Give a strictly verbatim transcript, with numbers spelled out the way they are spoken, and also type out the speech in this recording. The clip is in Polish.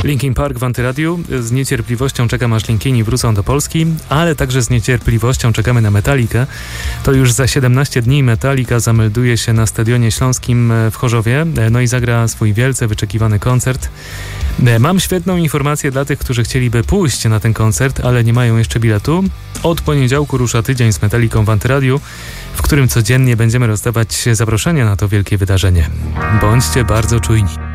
Linkin Park w Antyradiu. Z niecierpliwością czekam, aż Linkini wrócą do Polski, ale także z niecierpliwością czekamy na Metallicę. To już za siedemnaście dni Metallica zamelduje się na Stadionie Śląskim w Chorzowie, no i zagra swój wielce wyczekiwany koncert. Mam świetną informację dla tych, którzy chcieliby pójść na ten koncert, ale nie mają jeszcze biletu. Od poniedziałku rusza tydzień z Metallicą w Antyradiu, w którym codziennie będziemy rozdawać zaproszenia na to wielkie wydarzenie. Bądźcie bardzo czujni.